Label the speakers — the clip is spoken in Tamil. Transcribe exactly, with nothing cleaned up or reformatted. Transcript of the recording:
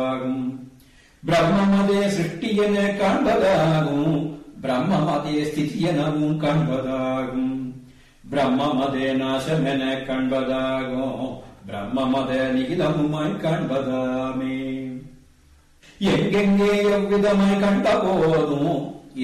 Speaker 1: பிரம்மமதே சிருஷ்டியென காண்பதாகும், பிரம்மமதே ஸ்திதியெனவும் காண்பதாகும், பிரம்மமதே நாசமென காண்பதாகும், பிரம்மமதே நிகிதமுமாய் காண்பதாமே. எங்கெங்கே எவ்விதமாய் கண்ட போதும்